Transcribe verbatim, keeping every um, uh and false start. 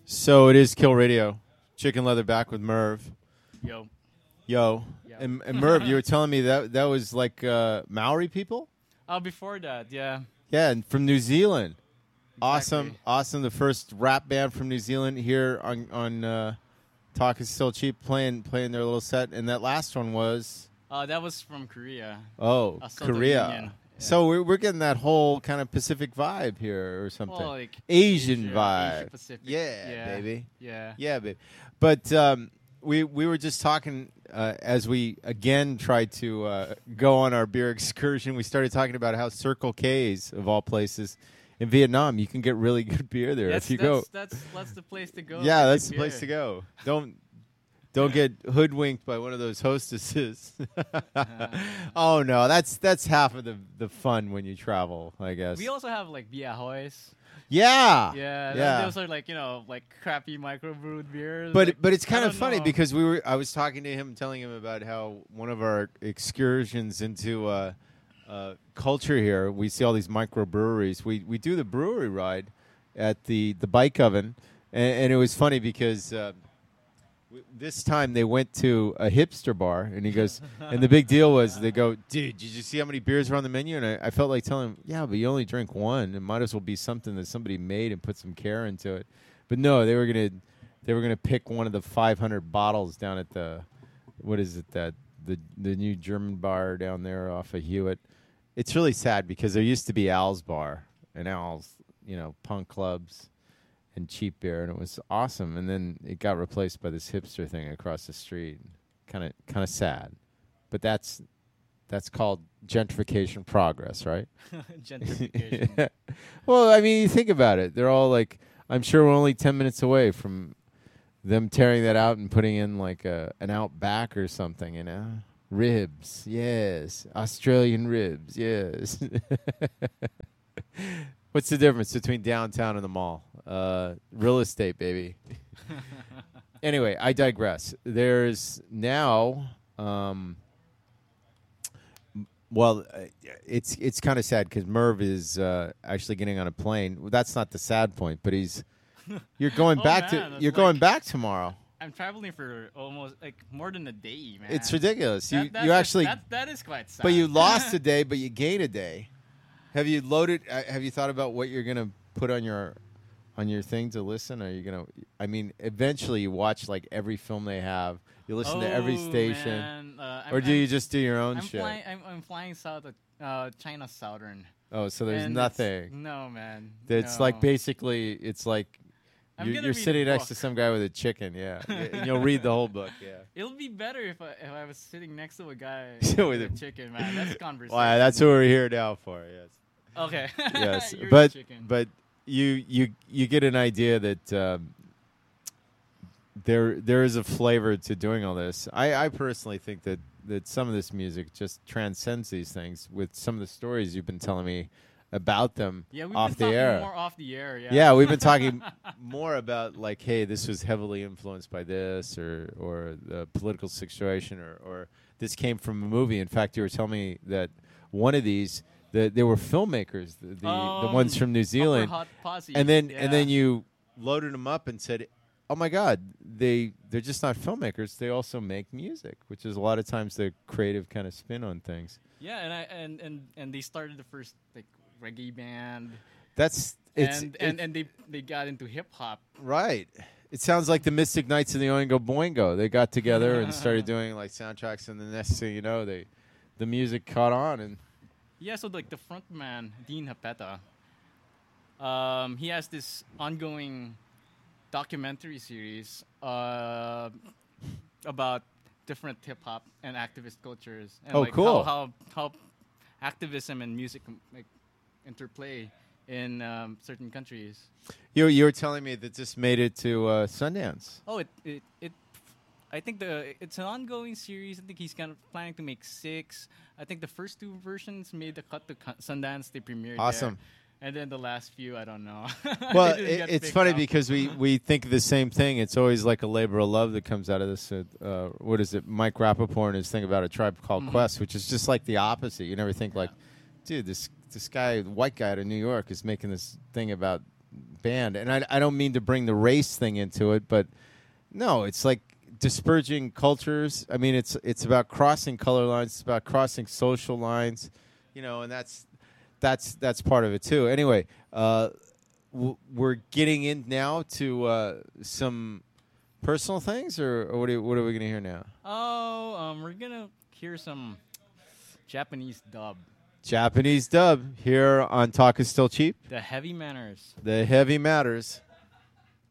So it is Kill Radio. Chicken Leather back with Merv. Yo. Yo. Yo. And, and Merv, you were telling me that that was like uh, Maori people? Oh, before that, yeah. Yeah, and from New Zealand. Awesome. Exactly. Awesome. The first rap band from New Zealand here on, on uh, Talk is Still Cheap playing playing their little set. And that last one was... Uh, that was from Korea. Oh, Uh, Soto Korea. Union. Yeah. So we're, we're getting that whole kind of Pacific vibe here or something. Well, like Asian Asia, vibe. Asia Pacific. Yeah, Yeah. baby. Yeah. Yeah, baby. But um, we we were just talking uh, as we again tried to uh, go on our beer excursion. We started talking about how Circle K's of all places in Vietnam, you can get really good beer there That's, if you that's, go. That's, that's the place to go. Yeah, for that's the beer. place to go. Don't don't get hoodwinked by one of those hostesses. Oh no, that's that's half of the the fun when you travel, I guess. We also have like Bia Hoys. Yeah, Yeah. yeah. Those are like, you know, like crappy microbrewed beers. But like, but it's I kind of don't funny know. because we were I was talking to him, telling him about how one of our excursions into uh, uh, culture here, we see all these microbreweries. We we do the brewery ride at the, the bike oven, and, and it was funny because uh, w- this time they went to a hipster bar, and he goes, and the big deal was they go, dude, did you see how many beers are on the menu? And I, I felt like telling him, yeah, but you only drink one. It might as well be something that somebody made and put some care into it. But no, they were gonna they were gonna pick one of the five hundred bottles down at the what is it that the the new German bar down there off of Hewitt. It's really sad because there used to be Al's bar and Al's, you know, punk clubs and cheap beer, and it was awesome. And then it got replaced by this hipster thing across the street. Kind of kind of sad, but that's that's called gentrification progress, right? Gentrification. Well, I mean, you think about it. They're all like, I'm sure we're only ten minutes away from them tearing that out and putting in like a an Outback or something, you know? Ribs, yes. Australian ribs, yes. What's the difference between downtown and the mall? Uh, real estate, baby. Anyway, I digress. There's now... Um, Well, uh, it's it's kind of sad because Merv is uh, actually getting on a plane. Well, that's not the sad point, but he's you're going Oh, back man, to it's you're going like- back tomorrow. I'm traveling for almost like more than a day, man. It's ridiculous. That- You that's you a- actually, that, that is quite sad. but you lost a day, but you gained a day. Have you loaded? Uh, have you thought about what you're gonna put on your on your thing to listen? Are you gonna? I mean, eventually you watch like every film they have. You listen to every Oh, station, man. Uh, I'm, or do I'm, you just do your own I'm shit? Flying, I'm, I'm flying south of uh, China Southern. Oh, so there's and nothing. it's- No, man. It's no. like basically, it's like I'm you're, gonna you're read sitting a next book. to some guy with a chicken, yeah. Y- and you'll read the whole book, yeah. It'll be better if I, if I was sitting next to a guy With with a- a chicken, man. That's conversation. Well, that's what we're here now for, yes. Okay. Yes, You're the but chicken. but you you you get an idea that um, there there is a flavor to doing all this. I, I personally think that, that some of this music just transcends these things with some of the stories you've been telling me about them yeah, we've off been the talking air. more off the air. Yeah. Yeah, we've been talking more about like, hey, this was heavily influenced by this, or or the political situation, or or this came from a movie. In fact, you were telling me that one of these, the, they were filmmakers, the the, the ones Um, from New Zealand, Upper Hot Posse. and then yeah. and then you loaded them up and said, oh my God, they they're just not filmmakers. They also make music, which is a lot of times the creative kind of spin on things. Yeah, and I and and and they started the first like reggae band. That's it's and it- and, and they they got into hip hop. right. It sounds like the Mystic Knights of the Oingo Boingo. They got together and started doing like soundtracks, and the next thing you know, they the music caught on. And Yeah, so like the front man, Dean Hapeta, um, he has this ongoing documentary series uh, about different hip hop and activist cultures. And Oh, like cool. How, how how activism and music um, like interplay in um, certain countries. you you were telling me that this made it to uh, Sundance. Oh, it, it it I think the it's an ongoing series. I think he's kind of planning to make six. I think the first two versions made the cut to Cu- Sundance. They premiered there. Awesome. And then the last few, I don't know. Well, They didn't it, get it's picked funny up. because we, we think the same thing. It's always like a labor of love that comes out of this. Uh, uh, what is it? Mike Rappaport and his thing about A Tribe Called Mhm. Quest, which is just like the opposite. You never think like, dude, this this guy, white guy out of New York, is making this thing about band. And I, I don't mean to bring the race thing into it, but no, it's like disperging cultures. I mean, it's it's about crossing color lines. It's about crossing social lines, you know, and that's that's that's part of it too. Anyway, uh, w- we're getting in now to uh, some personal things, or, or what, are, what are we going to hear now? Oh, um, we're gonna hear some Japanese dub. Japanese dub here on Talk is Still Cheap. The Heavy Manners. The Heavy Matters.